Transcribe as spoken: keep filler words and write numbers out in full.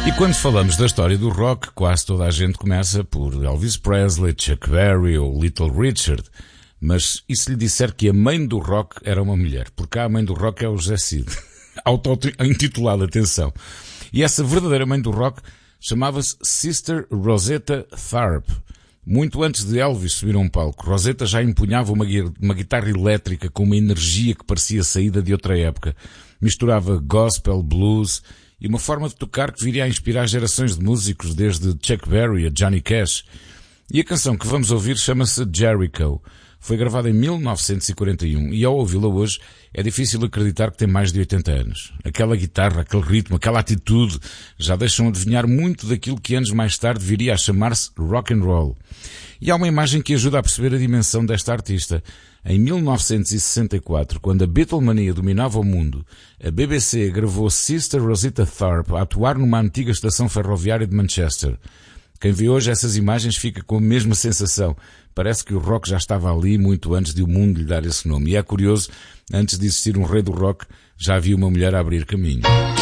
E quando falamos da história do rock, quase toda a gente começa por Elvis Presley, Chuck Berry ou Little Richard. Mas e se lhe disser que a mãe do rock era uma mulher? Porque a mãe do rock é o José Cid. Auto-intitulado, atenção. E essa verdadeira mãe do rock chamava-se Sister Rosetta Tharpe. Muito antes de Elvis subir a um palco, Rosetta já empunhava uma, uma guitarra elétrica com uma energia que parecia saída de outra época. Misturava gospel, blues e uma forma de tocar que viria a inspirar gerações de músicos, desde Chuck Berry a Johnny Cash. E a canção que vamos ouvir chama-se Jericho. Foi gravada em mil novecentos e quarenta e um e ao ouvi-la hoje é difícil acreditar que tem mais de oitenta anos. Aquela guitarra, aquele ritmo, aquela atitude já deixam adivinhar muito daquilo que anos mais tarde viria a chamar-se rock and roll. E há uma imagem que ajuda a perceber a dimensão desta artista. Em mil novecentos e sessenta e quatro, quando a Beatlemania dominava o mundo, a B B C gravou Sister Rosetta Tharpe a atuar numa antiga estação ferroviária de Manchester. Quem vê hoje essas imagens fica com a mesma sensação. Parece que o rock já estava ali muito antes de o mundo lhe dar esse nome. E é curioso, antes de existir um rei do rock, já havia uma mulher a abrir caminho.